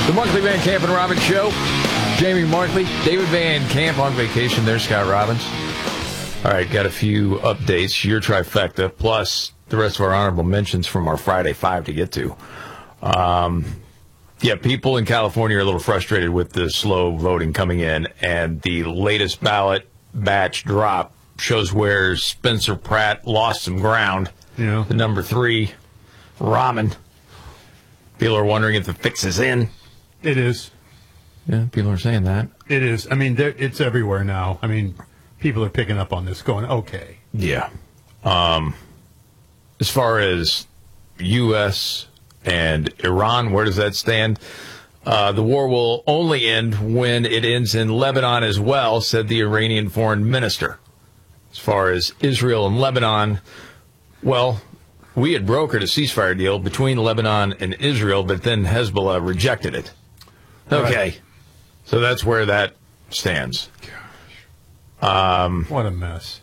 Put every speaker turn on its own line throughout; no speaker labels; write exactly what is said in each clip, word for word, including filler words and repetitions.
The Markley Van Camp and Robbins Show. Jamie Markley, David Van Camp on vacation. There's Scott Robbins. All right, got a few updates. Your trifecta, plus the rest of our honorable mentions from our Friday Five to get to. Um, yeah, people in California are a little frustrated with the slow voting coming in, and the latest ballot batch drop shows where Spencer Pratt lost some ground.
Yeah.
The number three, ramen. People are wondering if the fix is in.
It is.
Yeah, people are saying that.
It is. I mean, it's everywhere now. I mean, people are picking up on this, going, okay.
Yeah. Um, as far as U S and Iran, where does that stand? Uh, the war will only end when it ends in Lebanon as well, said the Iranian foreign minister. As far as Israel and Lebanon, well, we had brokered a ceasefire deal between Lebanon and Israel, but then Hezbollah rejected it. Okay. Right. So that's where that stands.
Um, what a mess.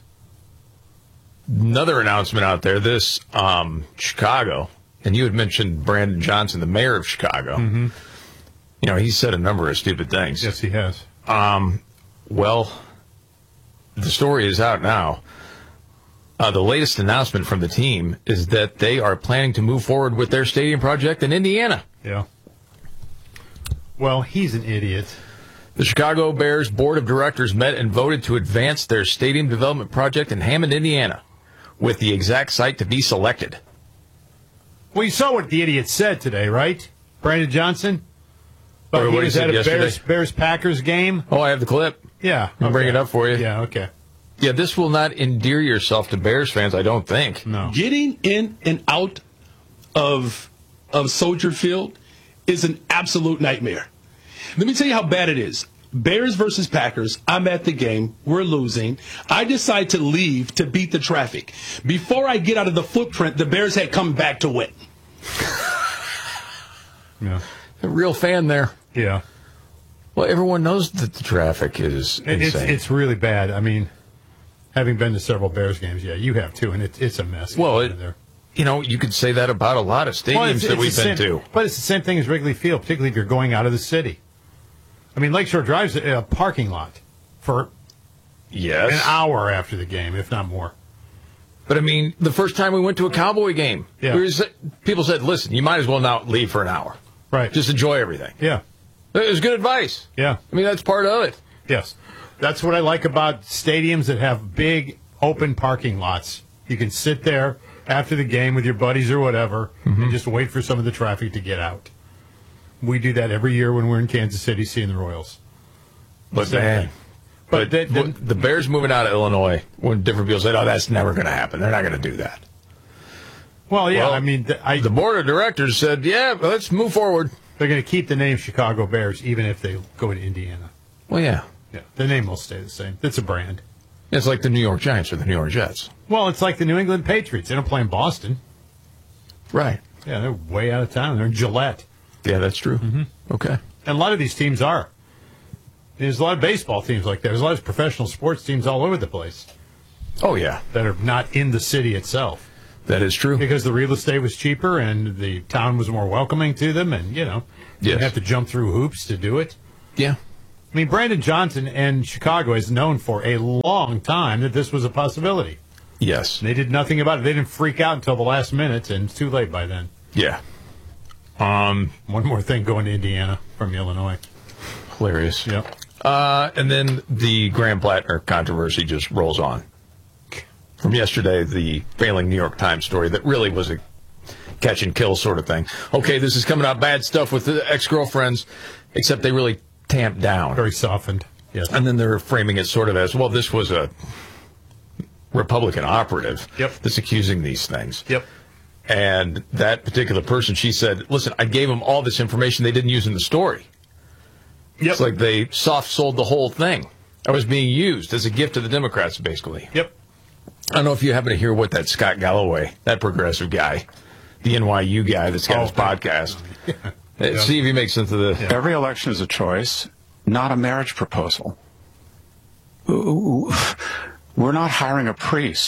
Another announcement out there, this um, Chicago, and you had mentioned Brandon Johnson, the mayor of Chicago.
Mm-hmm.
You know, he said a number of stupid things.
Yes, he has.
Um, well, the story is out now. Uh, the latest announcement from the team is that they are planning to move forward with their stadium project in Indiana.
Yeah. Well, he's an idiot.
The Chicago Bears Board of Directors met and voted to advance their stadium development project in Hammond, Indiana, with the exact site to be selected.
Well, you saw what the idiot said today, right? Brandon Johnson?
But
he
what he
was
said
at a
yesterday?
Bears, Bears-Packers game.
Oh, I have the clip.
Yeah.
I'll
okay.
bring it up for you.
Yeah, okay.
Yeah, this will not endear yourself to Bears fans, I don't think.
No.
Getting in and out of of Soldier Field is an absolute nightmare. Let me tell you how bad it is. Bears versus Packers. I'm at the game. We're losing. I decide to leave to beat the traffic. Before I get out of the footprint, the Bears had come back to win.
Yeah.
A real fan there.
Yeah.
Well, everyone knows that the traffic is insane.
It's, it's really bad. I mean, having been to several Bears games, yeah, you have too, and it, it's a mess.
Well, it,
there.
you know, you could say that about a lot of stadiums
well, it's,
that
it's
we've been
same,
to.
But it's the same thing as Wrigley Field, particularly if you're going out of the city. I mean, Lakeshore Drive's a, a parking lot for
yes.
an hour after the game, if not more.
But, I mean, the first time we went to a Cowboy game,
yeah.
was, people said, listen, you might as well not leave for an hour.
Right.
Just enjoy everything.
Yeah.
It was good advice.
Yeah.
I mean, that's part of it.
Yes. That's what I like about stadiums that have big open parking lots. You can sit there after the game with your buddies or whatever mm-hmm. and just wait for some of the traffic to get out. We do that every year when we're in Kansas City seeing the Royals.
But, Same man, thing. but, but the, the, the Bears moving out of Illinois, when different people said, oh, that's never going to happen. They're not going to do that.
Well, yeah,
well,
I mean, the, I,
the board of directors said, yeah, let's move forward.
They're going to keep the name Chicago Bears even if they go to Indiana.
Well, yeah.
Yeah, the name will stay the same. It's a brand.
It's like the New York Giants or the New York Jets.
Well, it's like the New England Patriots. They don't play in Boston.
Right.
Yeah, they're way out of town. They're in Gillette.
Yeah, that's true.
Mm-hmm.
Okay.
And a lot of these teams are. There's a lot of baseball teams like that. There's a lot of professional sports teams all over the place.
Oh, yeah.
That are not in the city itself.
That is true.
Because the real estate was cheaper and the town was more welcoming to them and, you know,
yes.
you have to jump through hoops to do it.
Yeah.
I mean, Brandon Johnson and Chicago is known for a long time that this was a possibility.
Yes.
And they did nothing about it. They didn't freak out until the last minute, and it's too late by then.
Yeah. Um,
One more thing going to Indiana from Illinois.
Hilarious.
Yep.
Uh, and then the Graham Plattner controversy just rolls on. From yesterday, the failing New York Times story that really was a catch and kill sort of thing. Okay, this is coming out bad stuff with the ex-girlfriends, except they really tamped down.
Very softened. Yes.
And then they're framing it sort of as, well, this was a Republican operative
yep.
that's accusing these things.
Yep.
And that particular person, she said, listen, I gave them all this information they didn't use in the story.
Yep.
It's like they soft-sold the whole thing. I was being used as a gift to the Democrats, basically.
Yep.
I don't know if you happen to hear what that Scott Galloway, that progressive guy, the N Y U guy that's got
oh,
his podcast.
Yeah.
Yeah. See if he makes sense of the...
Yeah. Every election is a choice, not a marriage proposal. We're not hiring a priest.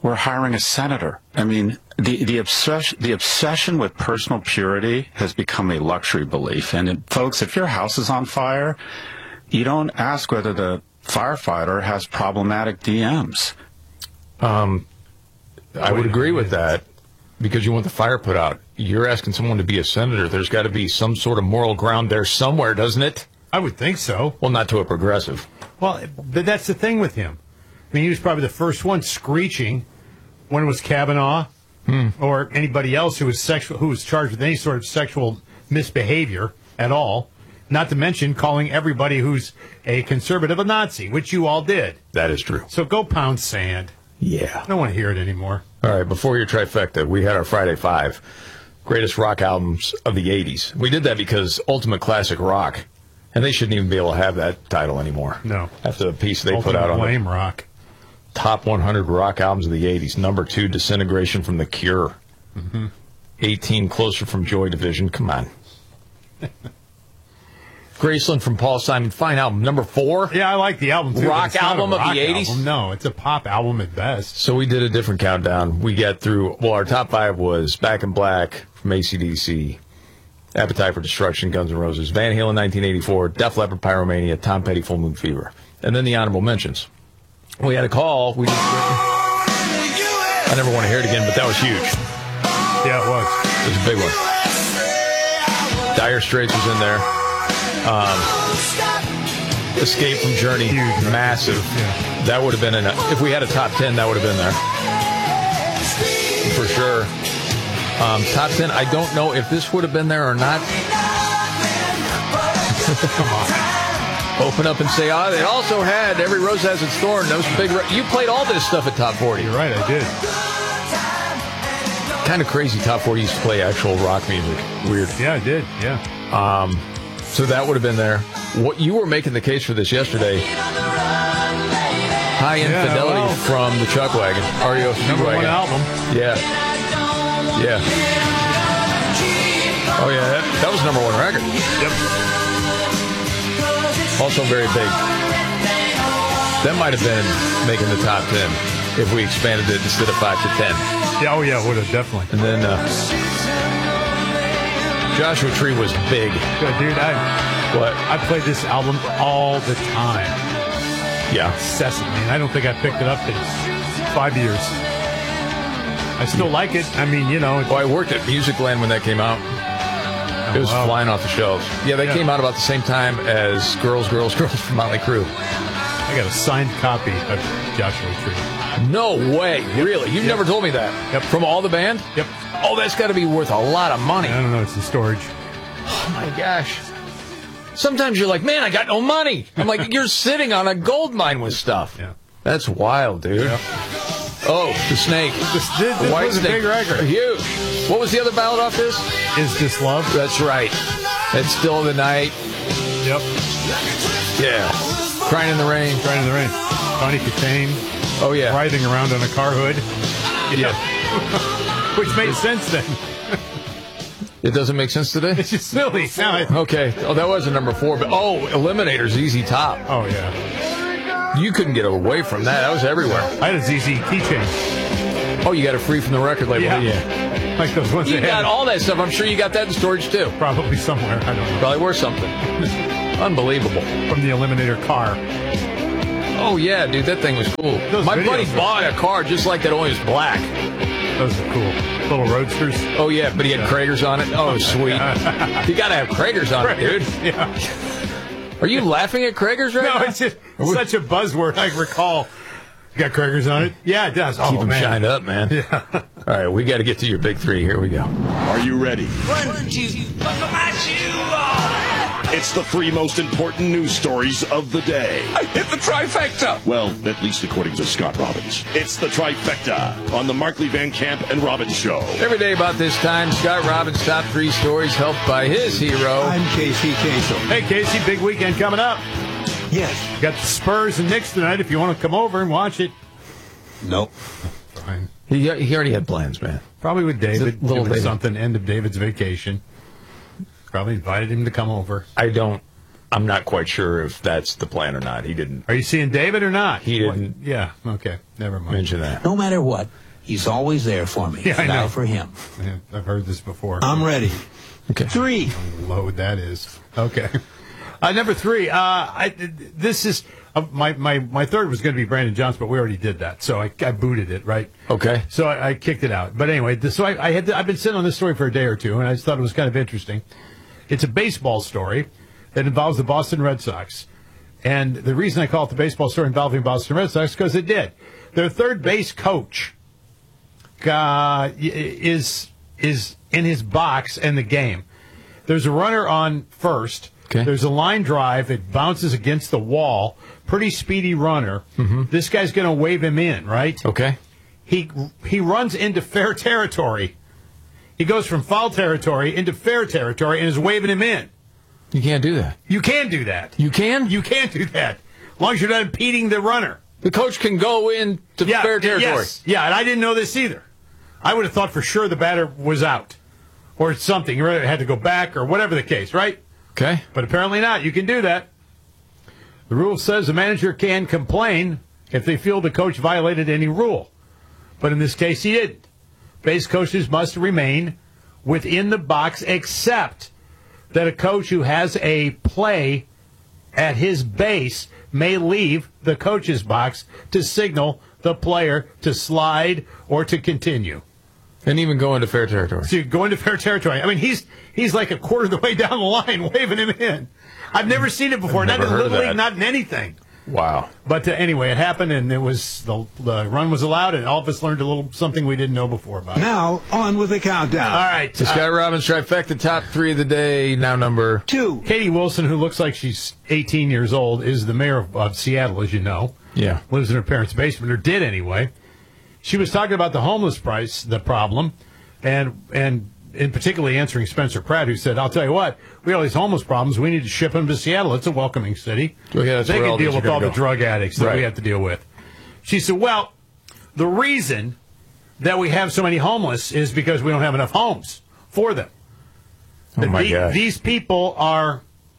we're hiring a senator. I mean, the, the obsession, the obsession with personal purity has become a luxury belief. And it, folks, if your house is on fire, you don't ask whether the firefighter has problematic D Ms.
Um, I would agree with that because you want the fire put out. You're asking someone to be a senator. There's got to be some sort of moral ground there somewhere, doesn't it?
I would think so.
Well, not to a progressive.
Well, but that's the thing with him. I mean, he was probably the first one screeching when it was Kavanaugh hmm. or anybody else who was sexual, who was charged with any sort of sexual misbehavior at all. Not to mention calling everybody who's a conservative a Nazi, which you all did.
That is true.
So go pound sand.
Yeah.
I don't want to hear it anymore.
All right, before your trifecta, we had our Friday Five greatest rock albums of the eighties. We did that because Ultimate Classic Rock, and they shouldn't even be able to have that title anymore.
No.
After the piece they
Ultimate
put out on
Blame
the
Rock.
Top one hundred rock albums of the eighties. Number two, Disintegration from The Cure. Mm-hmm. eighteen, Closer from Joy Division. Come on. Graceland from Paul Simon. Fine album. Number four.
Yeah, I like the album, too.
Rock album of the eighties?
Album. No, it's a pop album at best.
So we did a different countdown. We get through, well, our top five was Back in Black from A C D C, Appetite for Destruction, Guns N' Roses, Van Halen nineteen eighty-four, Def Leppard, Pyromania, Tom Petty, Full Moon Fever. And then the honorable mentions. We had a call. We just, I never want to hear it again, but that was huge.
Yeah, it was.
It was a big one. Dire Straits was in there. Um, Escape from Journey,
huge, right?
massive.
Yeah.
That would have been in a, if we had a top ten, that would have been there. For sure. Um, top ten, I don't know if this would have been there or not.
Come on.
Open up and say, oh, they also had Every Rose Has Its Thorn. Those big. Ro- you played all this stuff at Top forty.
You're right, I did.
Kind of crazy. Top forty used to play actual rock music. Weird.
Yeah, I did. Yeah.
Um, so that would have been there. What you were making the case for this yesterday. High Infidelity
yeah, well,
from the Chuck Wagon. R E O
Number
Speedwagon.
one album.
Yeah. Yeah. Oh, yeah. That, that was number one record.
Yep.
Also very big. That might have been making the top ten if we expanded it instead of five to ten.
Yeah, oh, yeah, would have, definitely.
And then uh, Joshua Tree was big.
Good, dude, I,
What?
I played this album all the time.
Yeah.
Incessantly. And I don't think I picked it up in five years. I still like it. I mean, you know. It's,
Well, I worked at Musicland when that came out. It was
wow.
flying off the shelves. Yeah, they
Yeah.
came out about the same time as Girls, Girls, Girls from Motley Crue.
I got a signed copy of Joshua Tree.
No way. Really? You've
Yep.
never told me that.
Yep.
From all the band?
Yep.
Oh, that's got to be worth a lot of money.
I don't know. It's in storage.
Oh, my gosh. Sometimes you're like, man, I got no money. I'm like, you're sitting on a gold mine with stuff.
Yeah.
That's wild, dude.
Yep.
Oh, the snake.
This, this, this
White
was a
Snake.
big record.
Huge. What was the other ballad off this?
Is This Love?
That's right. It's Still the Night.
Yep.
Yeah. Crying in the Rain.
Right in the rain. Tawny Katane
Oh, yeah.
writhing around on a car hood.
Yeah.
Which made sense then.
It doesn't make sense today?
It's just silly. Now I-
Okay. Oh, that was a number four. But oh, Eliminator's Easy Top.
oh, yeah.
You couldn't get away from that. That was everywhere.
I had a Z Z keychain.
Oh, you got it free from the record label,
Yeah.
didn't you?
Like those ones
You
they
got
had
all that stuff. I'm sure you got that in storage, too.
probably somewhere. I don't know.
Probably worth something. Unbelievable.
From the Eliminator car.
Oh, yeah, dude, that thing was cool.
Those
My
videos
buddy
were-
bought a car just like that, only it was black.
Those are cool. Little roadsters.
Oh, yeah, but he had Kragers on it. Oh, sweet. You got to have Kragers on it, dude.
Yeah.
Are you laughing at Kragers right
No,
now?
it's just such a buzzword. I recall. You got Kragers on it? Yeah, it does. Oh,
Keep them
man.
shined up, man.
Yeah.
All right, we got to get to your big three. Here we go.
Are you ready?
One, two, buckle my shoe on.
It's the three most important news stories of the day.
I hit the trifecta.
Well, at least according to Scott Robbins. It's the trifecta on the Markley Van Camp and Robbins Show.
Every day about this time, Scott Robbins' top three stories helped by his hero.
I'm Casey Kasem.
Hey, Casey, big weekend coming up.
Yes.
Got the Spurs and Knicks tonight if you want to come over and watch it.
Nope.
Fine.
He, he already had plans, man.
Probably with David.
Little
doing
David.
something, end of David's vacation. Probably invited him to come over.
I don't I'm not quite sure if that's the plan or not. He didn't
Are you seeing David or not?
He didn't.
What? Yeah. Okay. Never mind.
mention that.
No matter what, he's always there for me.
Yeah, I
Now
know.
for him.
Yeah, I've heard this before.
I'm ready.
Okay.
Three.
Load that is. Okay. Uh, number three. Uh, I, this is uh, my, my my third was going to be Brandon Johnson, but we already did that, so I, I booted it. Right.
Okay.
So I, I kicked it out. But anyway, this, so I, I had to, I've been sitting on this story for a day or two, and I just thought it was kind of interesting. It's a baseball story that involves the Boston Red Sox, and the reason I call it the baseball story involving Boston Red Sox because it did. Their third base coach uh, is is in his box in the game. There's a runner on first.
Okay.
There's a line drive. It bounces against the wall. Pretty speedy runner. Mm-hmm. This guy's going to wave him in, right?
Okay.
He he runs into fair territory. He goes from foul territory into fair territory and is waving him in.
You can't do that.
You can do that.
You can?
You can't do that. As long as you're not impeding the runner.
The coach can go in to
Yeah,
fair territory.
Yes. Yeah, and I didn't know this either. I would have thought for sure the batter was out or something. Or had to go back or whatever the case, right?
Okay.
But apparently not. You can do that. The rule says the manager can complain if they feel the coach violated any rule. But in this case, he didn't. Base coaches must remain within the box except that a coach who has a play at his base may leave the coach's box to signal the player to slide or to continue.
And even go into fair territory.
So you go into fair territory. I mean, he's he's like a quarter of the way down the line waving him in. I've never seen it before.
I've
Not
never
in the
heard of
Little
that.
League, not in anything.
Wow.
But uh, anyway, it happened, and it was the, the run was allowed, and all of us learned a little something we didn't know before about it.
Now, on with the countdown.
All right.
The
uh,
Scott Robbins trifecta, top three of the day, now number.
Two.
Katie Wilson, who looks like she's eighteen years old, is the mayor of, of Seattle, as you know.
Yeah.
Lives in her parents' basement, or did anyway. She was talking about the homeless price, the problem, and and in particularly answering Spencer Pratt, who said, I'll tell you what, we have all these homeless problems. We need to ship them to Seattle. It's a welcoming city.
Well, yeah, that's
they
where
can
all
deal
these are
with all
gonna
the
go.
drug addicts that
Right.
we have to deal with. She said, well, the reason that we have so many homeless is because we don't have enough homes for them.
Oh,
That
my
the-
gosh.
These people are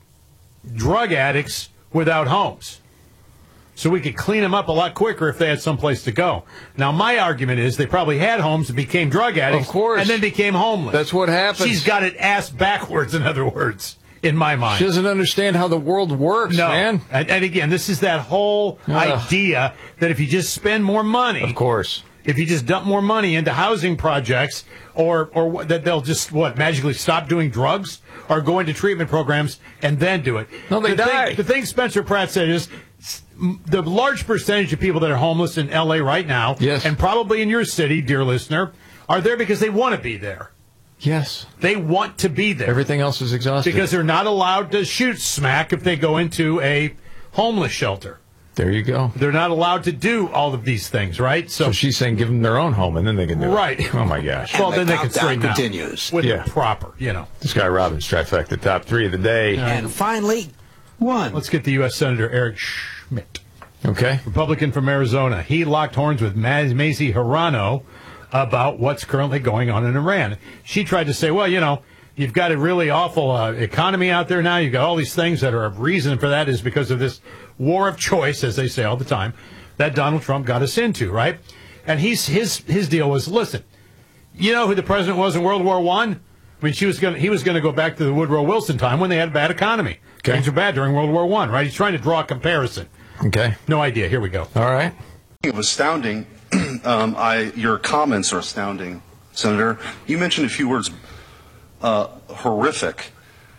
drug addicts without homes. So we could clean them up a lot quicker if they had someplace to go. Now, my argument is they probably had homes and became drug addicts
Of course.
and then became homeless.
That's what happens.
She's got it ass backwards, in other words, in my mind.
She doesn't understand how the world works,
no.
man.
And, and again, this is that whole
Ugh.
idea that if you just spend more money,
Of course.
if you just dump more money into housing projects, or or what- that they'll just what magically stop doing drugs or go into treatment programs and then do it.
No, they
the
die.
Thing, the thing Spencer Pratt said is s- m- the large percentage of people that are homeless in L A right now,
Yes.
and probably in your city, dear listener, are there because they want to be there.
Yes.
They want to be there
Everything else is exhausted.
because they're not allowed to shoot smack if they go into a homeless shelter.
there you go.
They're not allowed to do all of these things, right?
So she's saying give them their own home, and then they can do
Right.
it. Oh, my gosh.
well,
the
then they can
countdown
straighten out
continues.
with
Yeah.
the proper, you know.
The Scott Robbins trifecta, top three of the day.
And finally, one.
Let's get the U S Senator Eric Schmidt,
Okay.
Republican from Arizona. He locked horns with Maz- Mazie Hirano about what's currently going on in Iran. She tried to say, well, you know, you've got a really awful uh, economy out there now. You've got all these things that are a reason for that is because of this war of choice, as they say all the time, that Donald Trump got us into, right? And he's his his deal was, listen, you know who the president was in World War One? I mean, she was going. He was going to go back to the Woodrow Wilson time when they had a bad economy.
Okay.
Things were bad during World War One, right? He's trying to draw a comparison.
Okay.
No idea. Here we go.
All right.
Of astounding, um, I your comments are astounding, Senator. You mentioned a few words, uh, horrific.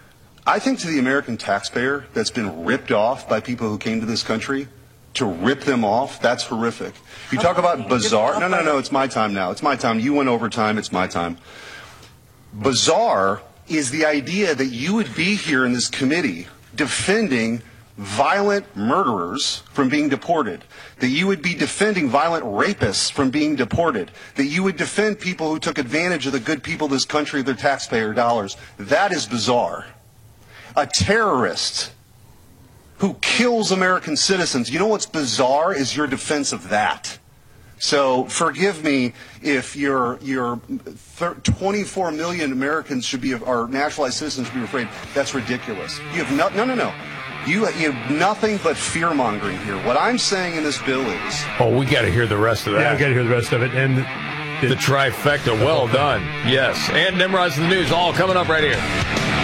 I think to the American taxpayer that's been ripped off by people who came to this country, to rip them off, that's horrific. You talk about bizarre. No, no, no. It's my time now. It's my time. You went over time. It's my time. Bizarre is the idea that you would be here in this committee defending violent murderers from being deported, that you would be defending violent rapists from being deported, that you would defend people who took advantage of the good people of this country, their taxpayer dollars. That is bizarre. A terrorist who kills American citizens, you know what's bizarre is your defense of that. So forgive me if your your twenty-four million Americans should be, or naturalized citizens should be afraid. That's ridiculous. You have no, no, no, no. You, you have nothing but fear mongering here. What I'm saying in this bill is.
Oh, we got to hear the rest of that.
Yeah, we got to hear the rest of it. And
the, the trifecta. Well done. Yes. And Nimrod's in the news. All coming up right here.